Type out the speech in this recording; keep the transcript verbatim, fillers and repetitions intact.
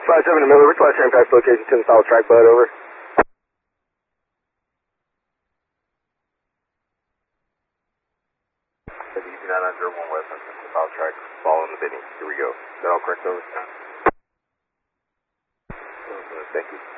five seven to Miller, which last train pass location to the south track, bud, over. W nine nine zero one West, to the south track, following the bidding. Here we go. Is that all correct, over? Thank you.